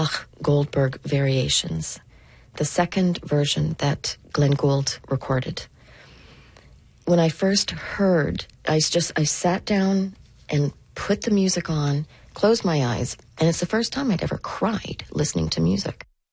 Bach Goldberg Variations, the second version that Glenn Gould recorded. When I first heard, I sat down and put the music on, closed my eyes, and it's the first time I'd ever cried listening to music.